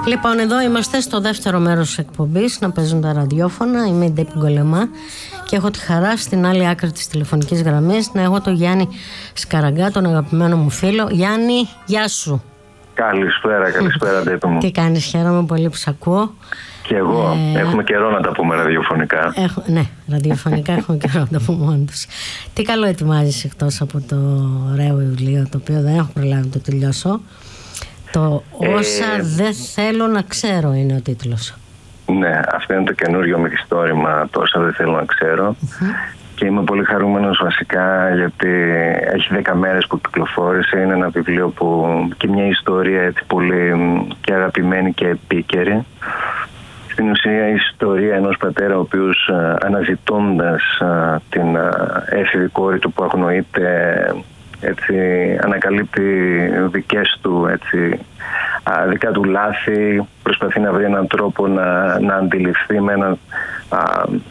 Λοιπόν, εδώ είμαστε στο δεύτερο μέρος της εκπομπής, να παίζουν τα ραδιόφωνα. Είμαι η Ντέπη Γκολεμά και έχω τη χαρά στην άλλη άκρη της τηλεφωνικής γραμμής να έχω τον Γιάννη Σκαραγκά, τον αγαπημένο μου φίλο. Γιάννη, γεια σου. Καλησπέρα Ντέπη μου. Τι κάνεις, χαίρομαι πολύ που σ' ακούω. Και εγώ, έχουμε καιρό να τα πούμε ραδιοφωνικά. Ναι, ραδιοφωνικά έχουμε καιρό να τα πούμε όντως. Τι καλό ετοιμάζεις εκτός από το ωραίο βιβλίο, το οποίο δεν έχω προλάβει να το τελειώσω. Το «Όσα δεν θέλω να ξέρω» είναι ο τίτλος. Ναι, αυτό είναι το καινούριο μυθιστόρημα, το «Όσα δεν θέλω να ξέρω». Και είμαι πολύ χαρούμενος βασικά γιατί έχει 10 μέρες που κυκλοφόρησε. Είναι ένα βιβλίο που και μια ιστορία έτσι πολύ και αγαπημένη και επίκαιρη. Στην ουσία η ιστορία ενός πατέρα ο οποίος αναζητώντας την έφηβη κόρη του που αγνοείται, έτσι, ανακαλύπτει δικές του, έτσι, δικά του λάθη, προσπαθεί να βρει έναν τρόπο να αντιληφθεί με έναν